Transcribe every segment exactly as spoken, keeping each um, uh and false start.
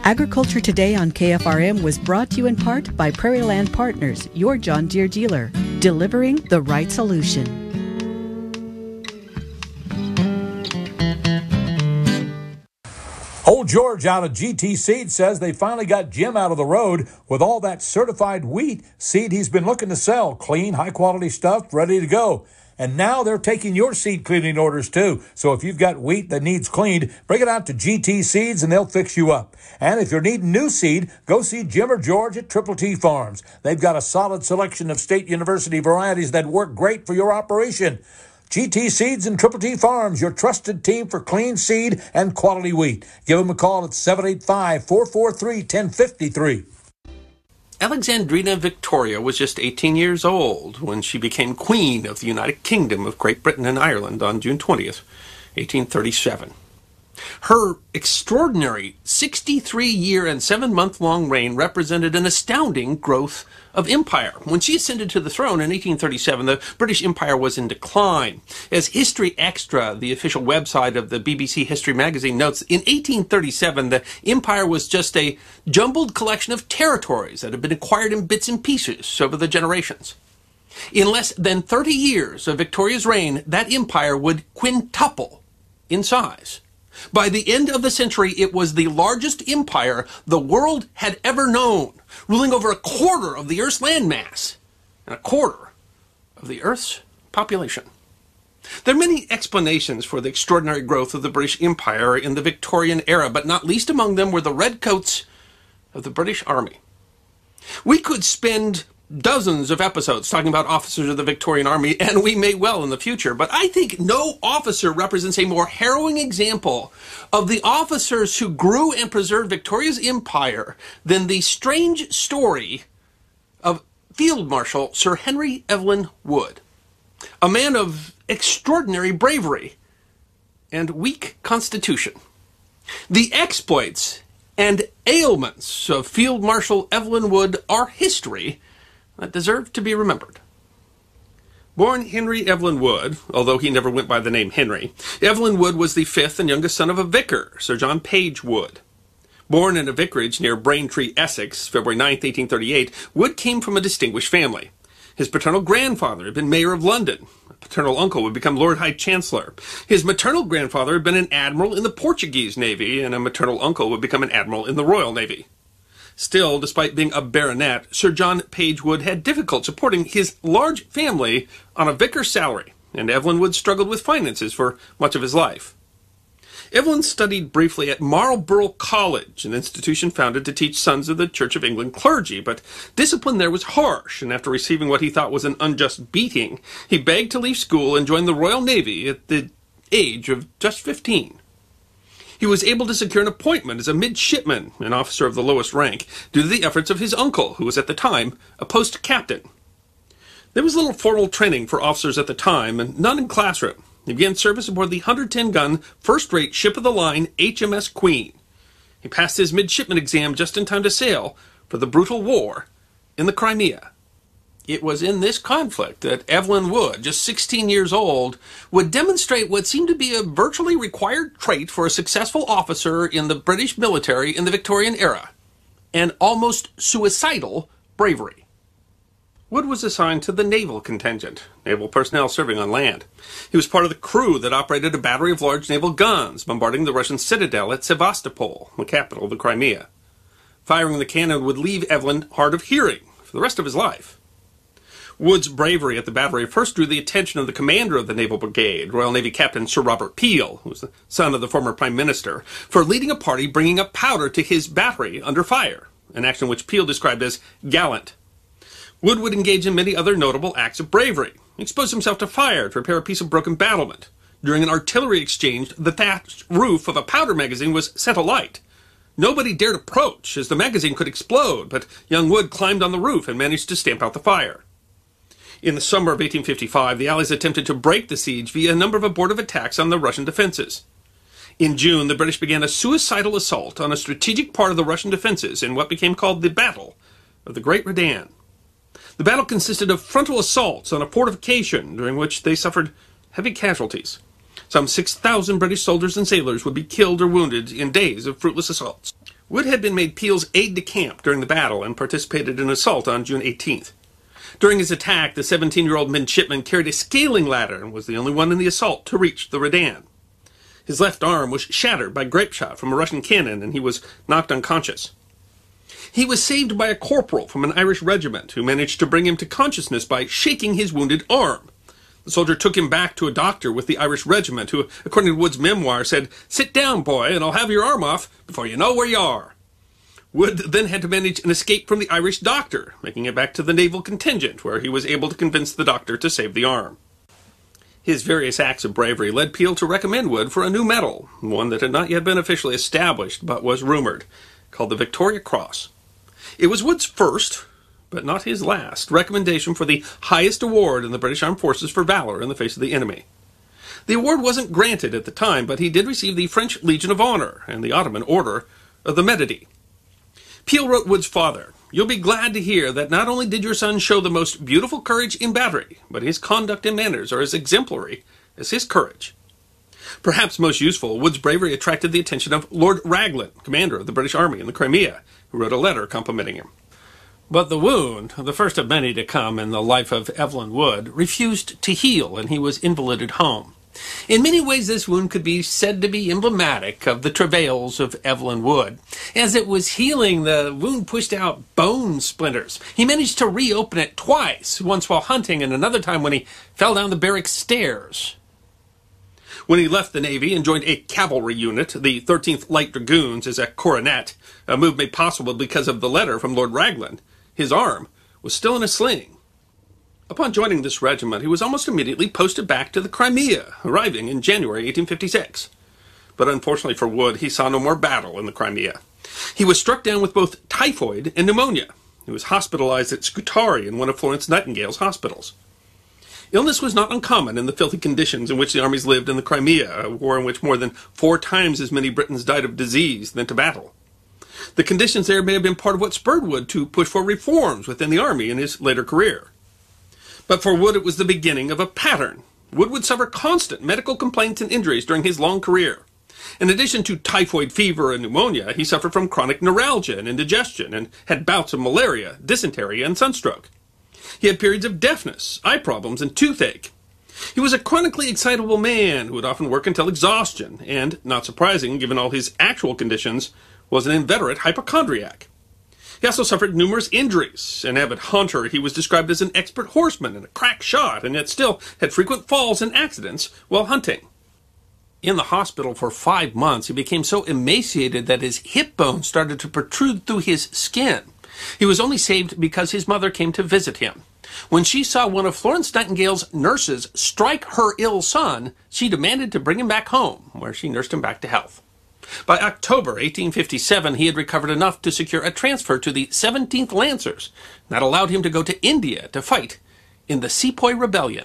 Agriculture Today on K F R M was brought to you in part by Prairie Land Partners, your John Deere dealer, delivering the right solution. Old George out of G T Seed says they finally got Jim out of the road with all that certified wheat seed he's been looking to sell. Clean, high-quality stuff, ready to go. And now they're taking your seed cleaning orders too. So if you've got wheat that needs cleaned, bring it out to G T Seeds and they'll fix you up. And if you're needing new seed, go see Jim or George at Triple T Farms. They've got a solid selection of State University varieties that work great for your operation. G T Seeds and Triple T Farms, your trusted team for clean seed and quality wheat. Give them a call at seven eight five, four four three, one zero five three. Alexandrina Victoria was just eighteen years old when she became Queen of the United Kingdom of Great Britain and Ireland on June twentieth, eighteen thirty-seven. Her extraordinary sixty-three-year and seven-month-long reign represented an astounding growth of empire. When she ascended to the throne in eighteen thirty-seven, the British Empire was in decline. As History Extra, the official website of the B B C History magazine, notes, in eighteen thirty-seven, the empire was just a jumbled collection of territories that had been acquired in bits and pieces over the generations. In less than thirty years of Victoria's reign, that empire would quintuple in size. By the end of the century, it was the largest empire the world had ever known, ruling over a quarter of the Earth's landmass and a quarter of the Earth's population. There are many explanations for the extraordinary growth of the British Empire in the Victorian era, but not least among them were the redcoats of the British Army. We could spend dozens of episodes talking about officers of the Victorian Army, and we may well in the future, but I think no officer represents a more harrowing example of the officers who grew and preserved Victoria's empire than the strange story of Field Marshal Sir Henry Evelyn Wood, a man of extraordinary bravery and weak constitution. The exploits and ailments of Field Marshal Evelyn Wood are history that deserve to be remembered. Born Henry Evelyn Wood, although he never went by the name Henry, Evelyn Wood was the fifth and youngest son of a vicar, Sir John Page Wood. Born in a vicarage near Braintree, Essex, February ninth, eighteen thirty-eight, Wood came from a distinguished family. His paternal grandfather had been mayor of London. A paternal uncle would become Lord High Chancellor. His maternal grandfather had been an admiral in the Portuguese Navy, and a maternal uncle would become an admiral in the Royal Navy. Still, despite being a baronet, Sir John Page Wood had difficulty supporting his large family on a vicar's salary, and Evelyn Wood struggled with finances for much of his life. Evelyn studied briefly at Marlborough College, an institution founded to teach sons of the Church of England clergy, but discipline there was harsh, and after receiving what he thought was an unjust beating, he begged to leave school and join the Royal Navy at the age of just fifteen. He was able to secure an appointment as a midshipman, an officer of the lowest rank, due to the efforts of his uncle, who was at the time a post captain. There was little formal training for officers at the time, and none in classroom. He began service aboard the one hundred ten gun, first-rate ship-of-the-line H M S Queen. He passed his midshipman exam just in time to sail for the brutal war in the Crimea. It was in this conflict that Evelyn Wood, just sixteen years old, would demonstrate what seemed to be a virtually required trait for a successful officer in the British military in the Victorian era, an almost suicidal bravery. Wood was assigned to the naval contingent, naval personnel serving on land. He was part of the crew that operated a battery of large naval guns, bombarding the Russian citadel at Sevastopol, the capital of the Crimea. Firing the cannon would leave Evelyn hard of hearing for the rest of his life. Wood's bravery at the battery first drew the attention of the commander of the Naval Brigade, Royal Navy Captain Sir Robert Peel, who was the son of the former Prime Minister, for leading a party bringing up powder to his battery under fire, an action which Peel described as gallant. Wood would engage in many other notable acts of bravery. He exposed himself to fire to repair a piece of broken battlement. During an artillery exchange, the thatched roof of a powder magazine was set alight. Nobody dared approach, as the magazine could explode, but young Wood climbed on the roof and managed to stamp out the fire. In the summer of eighteen fifty-five, the Allies attempted to break the siege via a number of abortive attacks on the Russian defenses. In June, the British began a suicidal assault on a strategic part of the Russian defenses in what became called the Battle of the Great Redan. The battle consisted of frontal assaults on a fortification, during which they suffered heavy casualties. Some six thousand British soldiers and sailors would be killed or wounded in days of fruitless assaults. Wood had been made Peel's aide-de-camp during the battle and participated in an assault on June eighteenth. During his attack, the seventeen-year-old midshipman carried a scaling ladder and was the only one in the assault to reach the Redan. His left arm was shattered by grape shot from a Russian cannon, and he was knocked unconscious. He was saved by a corporal from an Irish regiment who managed to bring him to consciousness by shaking his wounded arm. The soldier took him back to a doctor with the Irish regiment who, according to Wood's memoir, said, "Sit down, boy, and I'll have your arm off before you know where you are." Wood then had to manage an escape from the Irish doctor, making it back to the naval contingent, where he was able to convince the doctor to save the arm. His various acts of bravery led Peel to recommend Wood for a new medal, one that had not yet been officially established, but was rumored, called the Victoria Cross. It was Wood's first, but not his last, recommendation for the highest award in the British Armed Forces for valor in the face of the enemy. The award wasn't granted at the time, but he did receive the French Legion of Honor and the Ottoman Order of the Medici. Peel wrote Wood's father, "You'll be glad to hear that not only did your son show the most beautiful courage in battery, but his conduct and manners are as exemplary as his courage." Perhaps most useful, Wood's bravery attracted the attention of Lord Raglan, commander of the British Army in the Crimea, who wrote a letter complimenting him. But the wound, the first of many to come in the life of Evelyn Wood, refused to heal, and he was invalided home. In many ways, this wound could be said to be emblematic of the travails of Evelyn Wood. As it was healing, the wound pushed out bone splinters. He managed to reopen it twice, once while hunting and another time when he fell down the barracks stairs. When he left the Navy and joined a cavalry unit, the thirteenth Light Dragoons, as a cornet, a move made possible because of the letter from Lord Raglan, his arm was still in a sling. Upon joining this regiment, he was almost immediately posted back to the Crimea, arriving in January eighteen fifty-six. But unfortunately for Wood, he saw no more battle in the Crimea. He was struck down with both typhoid and pneumonia. He was hospitalized at Scutari in one of Florence Nightingale's hospitals. Illness was not uncommon in the filthy conditions in which the armies lived in the Crimea, a war in which more than four times as many Britons died of disease than to battle. The conditions there may have been part of what spurred Wood to push for reforms within the army in his later career. But for Wood, it was the beginning of a pattern. Wood would suffer constant medical complaints and injuries during his long career. In addition to typhoid fever and pneumonia, he suffered from chronic neuralgia and indigestion, and had bouts of malaria, dysentery, and sunstroke. He had periods of deafness, eye problems, and toothache. He was a chronically excitable man who would often work until exhaustion, and, not surprising given all his actual conditions, was an inveterate hypochondriac. He also suffered numerous injuries. An avid hunter, he was described as an expert horseman and a crack shot, and yet still had frequent falls and accidents while hunting. In the hospital for five months, he became so emaciated that his hip bone started to protrude through his skin. He was only saved because his mother came to visit him. When she saw one of Florence Nightingale's nurses strike her ill son, she demanded to bring him back home, where she nursed him back to health. By October eighteen fifty-seven, he had recovered enough to secure a transfer to the seventeenth Lancers. That allowed him to go to India to fight in the Sepoy Rebellion.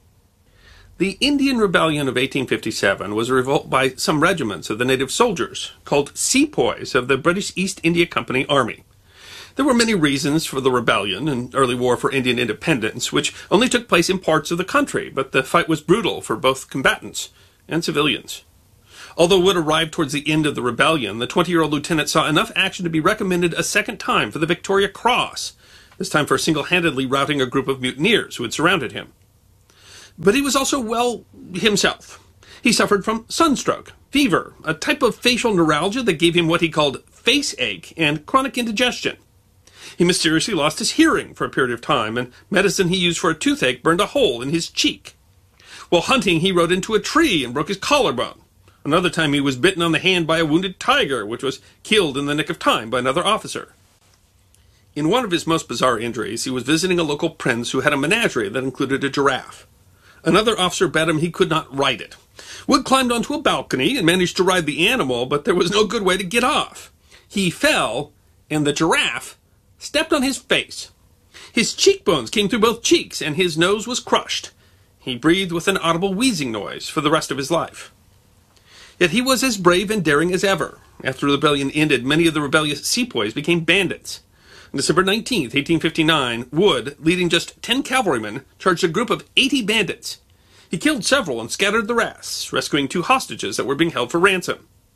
The Indian Rebellion of eighteen fifty-seven was a revolt by some regiments of the native soldiers, called Sepoys of the British East India Company Army. There were many reasons for the rebellion, an early war for Indian independence, which only took place in parts of the country, but the fight was brutal for both combatants and civilians. Although Wood arrived towards the end of the rebellion, the twenty-year-old lieutenant saw enough action to be recommended a second time for the Victoria Cross, this time for single-handedly routing a group of mutineers who had surrounded him. But he was also, well, himself. He suffered from sunstroke, fever, a type of facial neuralgia that gave him what he called face ache, and chronic indigestion. He mysteriously lost his hearing for a period of time, and medicine he used for a toothache burned a hole in his cheek. While hunting, he rode into a tree and broke his collarbone. Another time he was bitten on the hand by a wounded tiger, which was killed in the nick of time by another officer. In one of his most bizarre injuries, he was visiting a local prince who had a menagerie that included a giraffe. Another officer bet him he could not ride it. Wood climbed onto a balcony and managed to ride the animal, but there was no good way to get off. He fell, and the giraffe stepped on his face. His cheekbones came through both cheeks, and his nose was crushed. He breathed with an audible wheezing noise for the rest of his life. Yet he was as brave and daring as ever. After the rebellion ended, many of the rebellious sepoys became bandits. On December nineteenth, eighteen fifty-nine, Wood, leading just ten cavalrymen, charged a group of eighty bandits. He killed several and scattered the rest, rescuing two hostages that were being held for ransom.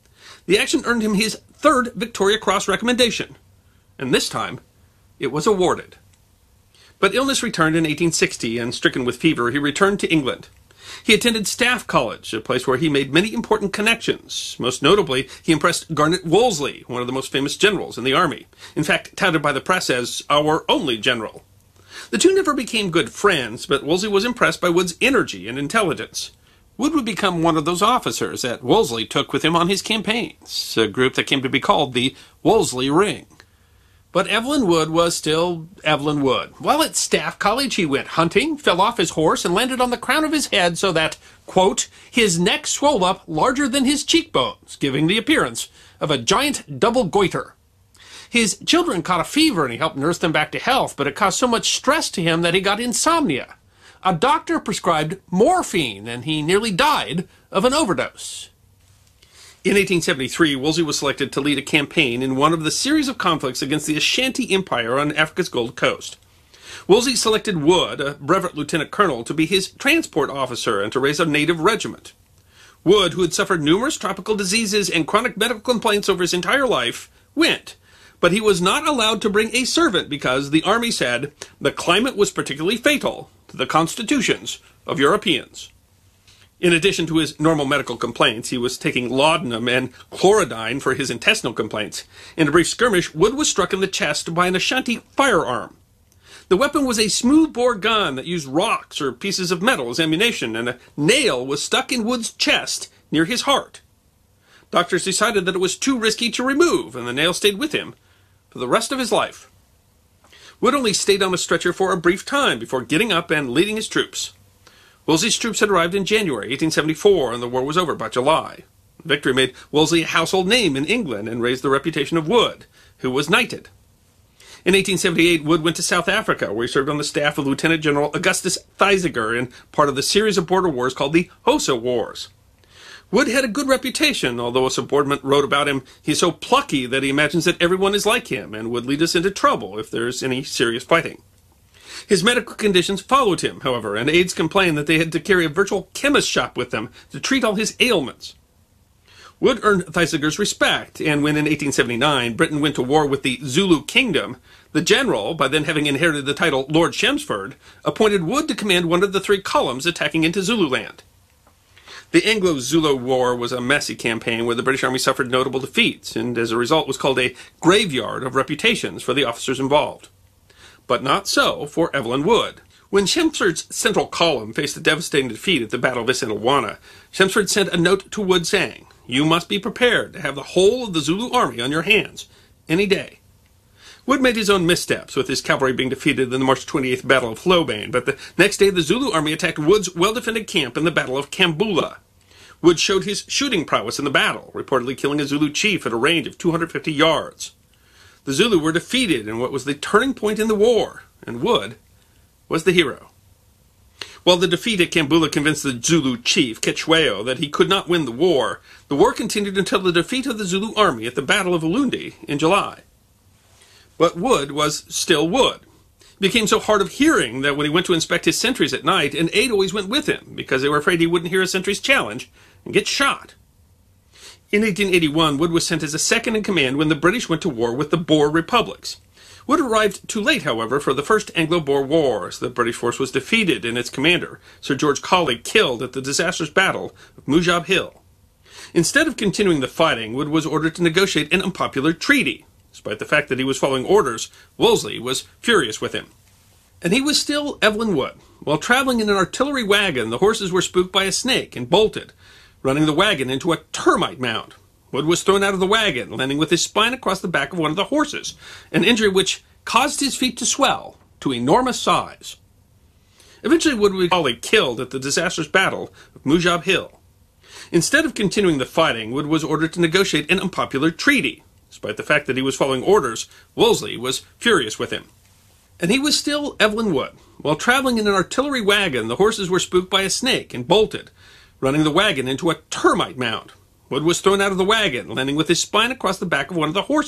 The action earned him his third Victoria Cross recommendation, and this time it was awarded. But illness returned in eighteen sixty, and stricken with fever, he returned to England. He attended Staff College, a place where he made many important connections. Most notably, he impressed Garnet Wolseley, one of the most famous generals in the army, in fact touted by the press as our only general. The two never became good friends, but Wolseley was impressed by Wood's energy and intelligence. Wood would become one of those officers that Wolseley took with him on his campaigns, a group that came to be called the Wolseley Ring. But Evelyn Wood was still Evelyn Wood. While at Staff College, he went hunting, fell off his horse, and landed on the crown of his head so that, quote, his neck swelled up larger than his cheekbones, giving the appearance of a giant double goiter. His children caught a fever, and he helped nurse them back to health, but it caused so much stress to him that he got insomnia. A doctor prescribed morphine, and he nearly died of an overdose. In eighteen seventy-three, Wolseley was selected to lead a campaign in one of the series of conflicts against the Ashanti Empire on Africa's Gold Coast. Wolseley selected Wood, a brevet lieutenant colonel, to be his transport officer and to raise a native regiment. Wood, who had suffered numerous tropical diseases and chronic medical complaints over his entire life, went, but he was not allowed to bring a servant because, the army said, the climate was particularly fatal to the constitutions of Europeans. In addition to his normal medical complaints, he was taking laudanum and chlorodyne for his intestinal complaints. In a brief skirmish, Wood was struck in the chest by an Ashanti firearm. The weapon was a smooth-bore gun that used rocks or pieces of metal as ammunition, and a nail was stuck in Wood's chest near his heart. Doctors decided that it was too risky to remove, and the nail stayed with him for the rest of his life. Wood only stayed on a stretcher for a brief time before getting up and leading his troops. Wolseley's troops had arrived in January eighteen seventy-four, and the war was over by July. Victory made Wolseley a household name in England and raised the reputation of Wood, who was knighted. In eighteen seventy-eight, Wood went to South Africa, where he served on the staff of Lieutenant General Augustus Thesiger in part of the series of border wars called the Hosa Wars. Wood had a good reputation, although a subordinate wrote about him, he's so plucky that he imagines that everyone is like him and would lead us into trouble if there's any serious fighting. His medical conditions followed him, however, and aides complained that they had to carry a virtual chemist shop with them to treat all his ailments. Wood earned Thesiger's respect, and when in eighteen seventy-nine Britain went to war with the Zulu Kingdom, the general, by then having inherited the title Lord Chelmsford, appointed Wood to command one of the three columns attacking into Zululand. The Anglo-Zulu War was a messy campaign where the British Army suffered notable defeats, and as a result was called a graveyard of reputations for the officers involved. But not so for Evelyn Wood. When Chelmsford's central column faced a devastating defeat at the Battle of Isandlwana, Chelmsford sent a note to Wood saying, "You must be prepared to have the whole of the Zulu army on your hands any day." Wood made his own missteps, with his cavalry being defeated in the March twenty-eighth Battle of Flobane, but the next day the Zulu army attacked Wood's well-defended camp in the Battle of Kambula. Wood showed his shooting prowess in the battle, reportedly killing a Zulu chief at a range of two hundred fifty yards. The Zulu were defeated in what was the turning point in the war, and Wood was the hero. While the defeat at Kambula convinced the Zulu chief, Cetshwayo, that he could not win the war, the war continued until the defeat of the Zulu army at the Battle of Ulundi in July. But Wood was still Wood. It became so hard of hearing that when he went to inspect his sentries at night, an aide always went with him, because they were afraid he wouldn't hear a sentry's challenge and get shot. In eighteen eighty-one, Wood was sent as a second-in-command when the British went to war with the Boer republics. Wood arrived too late, however, for the First Anglo-Boer War, as the British force was defeated and its commander, Sir George Colley, killed at the disastrous Battle of Mujab Hill. Instead of continuing the fighting, Wood was ordered to negotiate an unpopular treaty. Despite the fact that he was following orders, Wolseley was furious with him. And he was still Evelyn Wood. While traveling in an artillery wagon, the horses were spooked by a snake and bolted, running the wagon into a termite mound. Wood was thrown out of the wagon, landing with his spine across the back of one of the horses, an injury which caused his feet to swell to enormous size. Eventually, Wood was Colley killed at the disastrous Battle of Mujab Hill. Instead of continuing the fighting, Wood was ordered to negotiate an unpopular treaty. Despite the fact that he was following orders, Wolseley was furious with him. And he was still Evelyn Wood. While traveling in an artillery wagon, the horses were spooked by a snake and bolted, running the wagon into a termite mound. Wood was thrown out of the wagon, landing with his spine across the back of one of the horses.